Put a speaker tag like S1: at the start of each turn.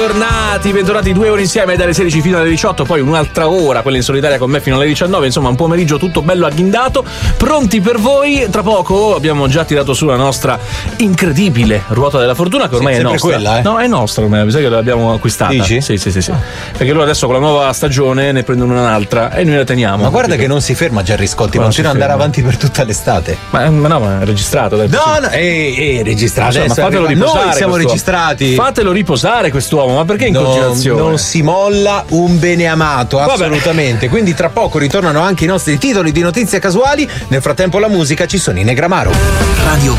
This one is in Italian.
S1: Bentornati 2 ore insieme dalle 16 fino alle 18, poi un'altra ora, quella in solitaria con me fino alle 19, insomma un pomeriggio tutto bello agghindato, pronti per voi. Tra poco abbiamo già tirato su la nostra incredibile ruota della fortuna, che ormai è nostra.
S2: Quella,
S1: No, è nostra ormai, mi sa che l'abbiamo acquistata.
S2: Dici?
S1: Sì. Perché loro adesso con la nuova stagione ne prendono un'altra e noi la teniamo.
S2: Ma guarda che non si ferma Gerry Scotti, continua ad andare avanti per tutta l'estate.
S1: Ma no, ma è registrato. Dai,
S2: registrato.
S1: ma fatelo riposare.
S2: Noi siamo registrati.
S1: Fatelo riposare quest'uomo, ma perché in continuazione?
S2: Non si molla un beneamato, assolutamente. Quindi tra poco ritornano anche i nostri titoli di notizie casuali. Nel frattempo la musica, ci sono i Negramaro.
S3: Radio